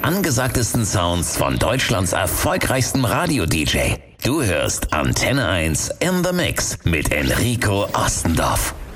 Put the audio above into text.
angesagtesten Sounds von Deutschlands erfolgreichstem Radio-DJ. Du hörst Antenne 1 in the Mix mit Enrico Ostendorf.